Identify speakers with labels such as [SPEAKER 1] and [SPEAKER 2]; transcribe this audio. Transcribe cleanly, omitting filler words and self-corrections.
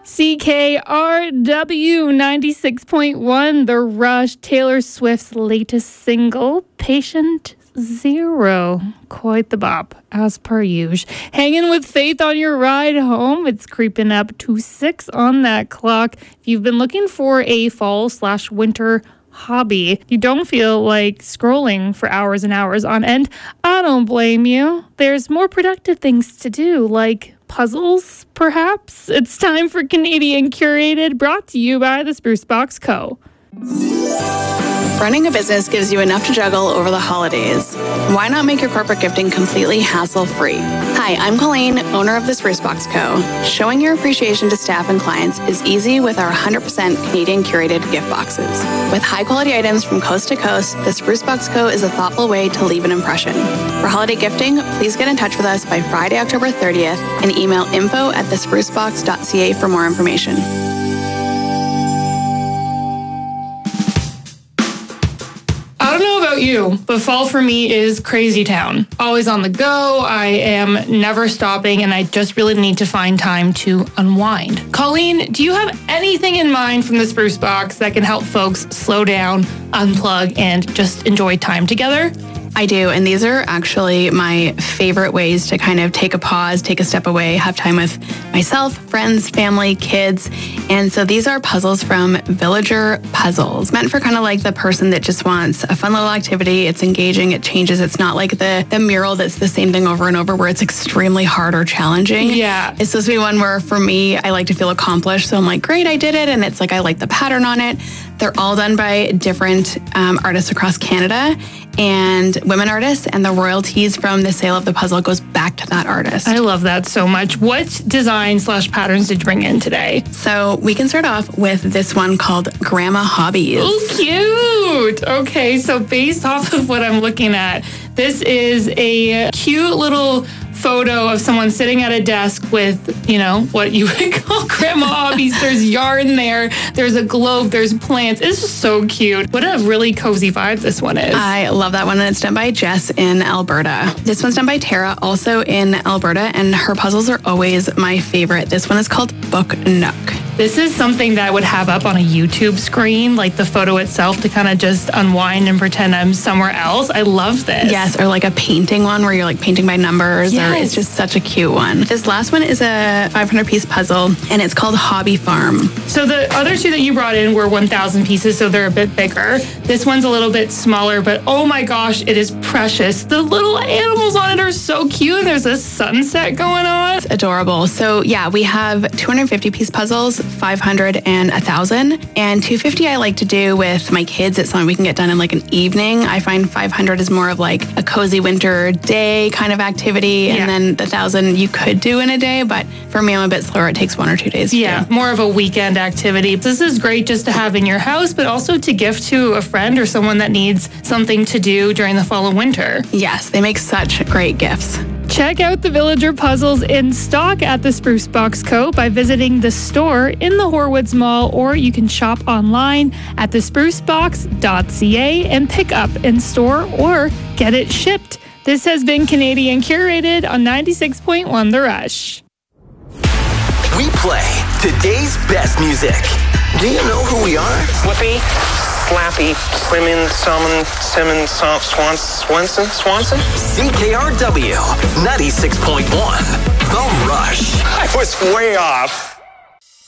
[SPEAKER 1] CKRW 96.1, The Rush, Taylor Swift's latest single, Patient Zero. Quite the bop, as per usual. Hanging with Faith on your ride home. It's creeping up to 6 on that clock. If you've been looking for a fall/winter hobby, you don't feel like scrolling for hours and hours on end, I don't blame you. There's more productive things to do, like puzzles, perhaps. It's time for Canadian Curated, brought to you by the Spruce Box Co.
[SPEAKER 2] Running a business gives you enough to juggle over the holidays. Why not make your corporate gifting completely hassle-free? Hi, I'm Colleen, owner of the Spruce Box Co. Showing your appreciation to staff and clients is easy with our 100% Canadian curated gift boxes. With high-quality items from coast to coast, the Spruce Box Co. is a thoughtful way to leave an impression. For holiday gifting, please get in touch with us by Friday, October 30th and email info@thesprucebox.ca for more information.
[SPEAKER 1] I don't know about you, but fall for me is crazy town. Always on the go, I am never stopping, and I just really need to find time to unwind. Colleen, do you have anything in mind from the Spruce Box that can help folks slow down, unplug, and just enjoy time together?
[SPEAKER 2] I do, and these are actually my favorite ways to kind of take a pause, take a step away, have time with myself, friends, family, kids. And so these are puzzles from Villager Puzzles, meant for kind of like the person that just wants a fun little activity. It's engaging, it changes. It's not like the mural that's the same thing over and over where it's extremely hard or challenging.
[SPEAKER 1] Yeah.
[SPEAKER 2] It's supposed to be one where, for me, I like to feel accomplished. So I'm like, great, I did it. And it's like, I like the pattern on it. They're all done by different artists across Canada and women artists, and the royalties from the sale of the puzzle goes back to that artist.
[SPEAKER 1] I love that so much. What design/patterns did you bring in today?
[SPEAKER 2] So we can start off with this one called Grandma Hobbies.
[SPEAKER 1] Oh, cute. Okay, so based off of what I'm looking at, this is a cute little photo of someone sitting at a desk with, what you would call grandma hobbies. There's yarn there. There's a globe. There's plants. It's just so cute. What a really cozy vibe this one is.
[SPEAKER 2] I love that one, and it's done by Jess in Alberta. This one's done by Tara, also in Alberta, and her puzzles are always my favorite. This one is called Book Nook.
[SPEAKER 1] This is something that I would have up on a YouTube screen, like the photo itself, to kind of just unwind and pretend I'm somewhere else. I love this.
[SPEAKER 2] Yes, or like a painting one where you're like painting by numbers.
[SPEAKER 1] Yes.
[SPEAKER 2] Or it's just such a cute one. This last one is a 500-piece puzzle, and it's called Hobby Farm.
[SPEAKER 1] So the other two that you brought in were 1,000 pieces, so they're a bit bigger. This one's a little bit smaller, but oh my gosh, it is precious. The little animals on it are so cute. There's a sunset going on.
[SPEAKER 2] It's adorable. So yeah, we have 250-piece puzzles, 500 and 1,000. And 250 I like to do with my kids. It's something we can get done in like an evening. I find 500 is more of like a cozy winter day kind of activity.
[SPEAKER 1] Yeah.
[SPEAKER 2] And then the 1,000 you could do in a day, but for me, I'm a bit slower. It takes 1 or 2 days to do.
[SPEAKER 1] More of a weekend activity. This is great just to have in your house, but also to gift to a friend or someone that needs something to do during the fall and winter.
[SPEAKER 2] Yes, they make such great gifts.
[SPEAKER 1] Check out the Villager Puzzles in stock at the Spruce Box Co. by visiting the store in the Horwoods Mall, or you can shop online at thesprucebox.ca and pick up in store or get it shipped. This has been Canadian Curated on 96.1 The Rush.
[SPEAKER 3] We play today's best music. Do you know who we are?
[SPEAKER 4] Flippy, Slappy, Swimming, Summon, Simmons, Swanson?
[SPEAKER 3] CKRW 96.1 The Rush.
[SPEAKER 4] I was way off.